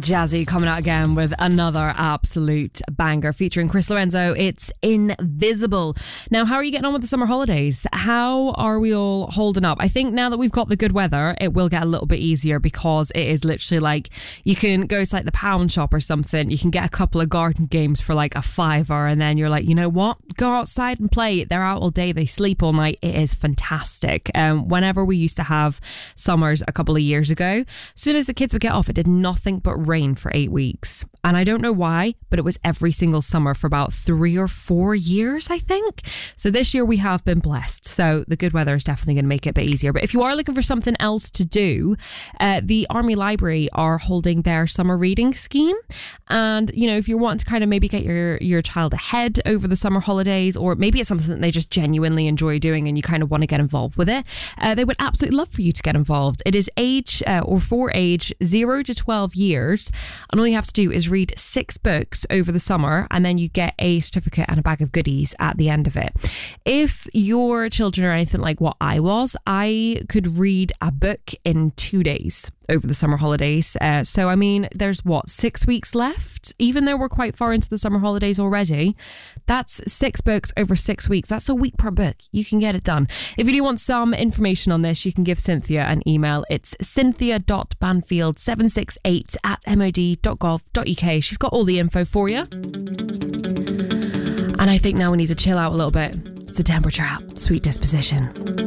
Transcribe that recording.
Jazzy coming out again with another absolute banger featuring Chris Lorenzo. It's Invisible. Now, how are you getting on with the summer holidays? How are we all holding up? I think now that we've got the good weather, it will get a little bit easier because it is literally like you can go to like the pound shop or something. You can get a couple of garden games for like a £5 and then you're like, you know what? Go outside and play. They're out all day. They sleep all night. It is fantastic. Whenever we used to have summers a couple of years ago, as soon as the kids would get off, it did nothing but rain for 8 weeks. And I don't know why, but it was every single summer for about 3 or 4 years, I think. So this year we have been blessed. So the good weather is definitely going to make it a bit easier. But if you are looking for something else to do, the Army Library are holding their summer reading scheme. And, you know, if you want to kind of maybe get your child ahead over the summer holidays, or maybe it's something that they just genuinely enjoy doing and you kind of want to get involved with it, they would absolutely love for you to get involved. It is for age 0 to 12 years. And all you have to do is read 6 books over the summer and then you get a certificate and a bag of goodies at the end of it. If your children are anything like what I was, I could read a book in 2 days over the summer holidays. So, I mean, there's 6 weeks left? Even though we're quite far into the summer holidays already, that's 6 books over 6 weeks. That's a week per book. You can get it done. If you do want some information on this, you can give Cynthia an email. It's cynthia.banfield768@mod.gov.uk. She's got all the info for you. And I think now we need to chill out a little bit. It's the Temperature app. Sweet Disposition.